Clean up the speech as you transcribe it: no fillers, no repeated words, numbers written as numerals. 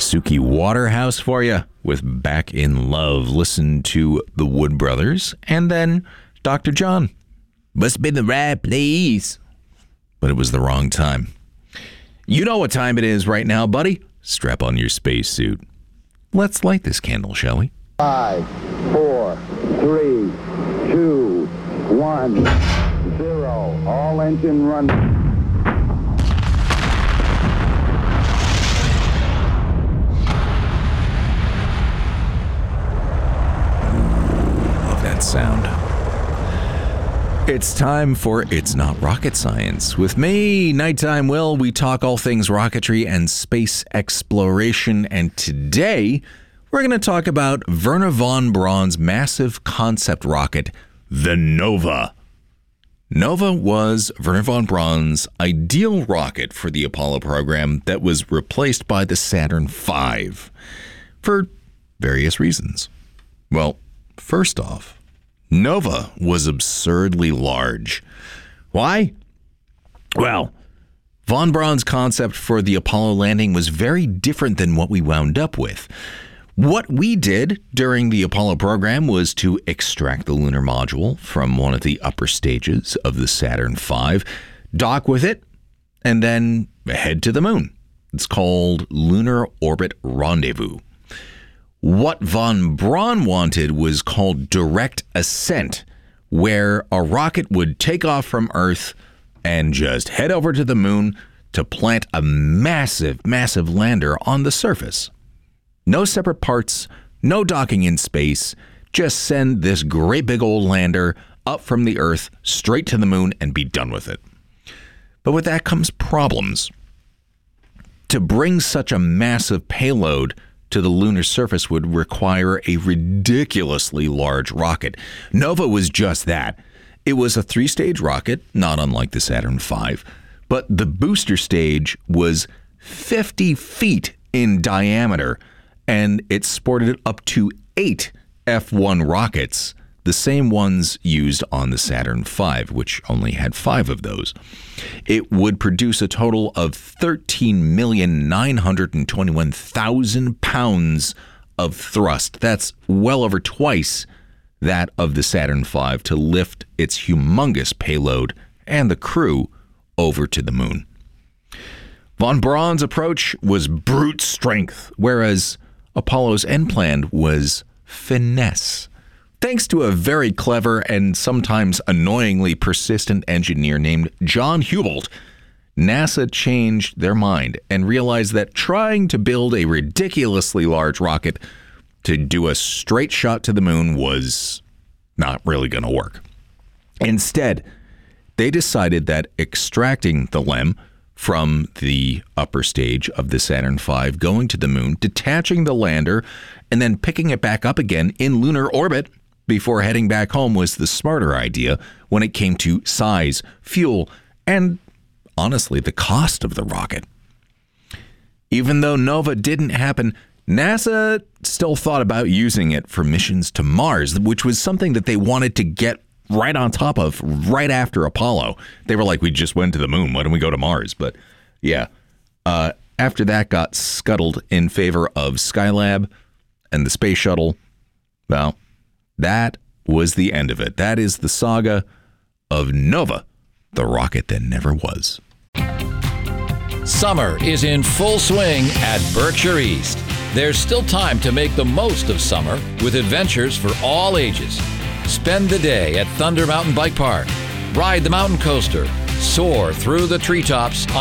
Suki Waterhouse for you with Back in Love. Listen to the Wood Brothers and then Dr. John. Must be the right place. But it was the wrong time. You know what time it is right now, buddy. Strap on your spacesuit. Let's light this candle, shall we? 5, 4, 3, 2, 1, 0. All engine running. That sound. It's time for It's Not Rocket Science. With me, Nighttime Will, we talk all things rocketry and space exploration. And today, we're going to talk about Wernher von Braun's massive concept rocket, the Nova. Nova was Wernher von Braun's ideal rocket for the Apollo program that was replaced by the Saturn V for various reasons. Well, first off, Nova was absurdly large. Why? Well, von Braun's concept for the Apollo landing was very different than what we wound up with. What we did during the Apollo program was to extract the lunar module from one of the upper stages of the Saturn V, dock with it, and then head to the moon. It's called Lunar Orbit Rendezvous. What von Braun wanted was called direct ascent, where a rocket would take off from Earth and just head over to the moon to plant a massive, massive lander on the surface. No separate parts, no docking in space, just send this great big old lander up from the Earth straight to the moon and be done with it. But with that comes problems. To bring such a massive payload to the lunar surface would require a ridiculously large rocket. Nova was just that. It was a 3-stage rocket, not unlike the Saturn V, but the booster stage was 50 feet in diameter, and it sported up to 8 F-1 rockets, the same ones used on the Saturn V, which only had 5 of those. It would produce a total of 13,921,000 pounds of thrust. That's well over twice that of the Saturn V to lift its humongous payload and the crew over to the moon. Von Braun's approach was brute strength, whereas Apollo's end plan was finesse. Thanks to a very clever and sometimes annoyingly persistent engineer named John Hubble, NASA changed their mind and realized that trying to build a ridiculously large rocket to do a straight shot to the moon was not really going to work. Instead, they decided that extracting the LEM from the upper stage of the Saturn V, going to the moon, detaching the lander, and then picking it back up again in lunar orbit before heading back home was the smarter idea when it came to size, fuel, and honestly, the cost of the rocket. Even though Nova didn't happen, NASA still thought about using it for missions to Mars, which was something that they wanted to get right on top of right after Apollo. They were like, we just went to the moon. Why don't we go to Mars? But yeah, after that got scuttled in favor of Skylab and the space shuttle, well, that was the end of it. That is the saga of Nova, the rocket that never was. Summer is in full swing at Berkshire East. There's still time to make the most of summer with adventures for all ages. Spend the day at Thunder Mountain Bike Park. Ride the mountain coaster. Soar through the treetops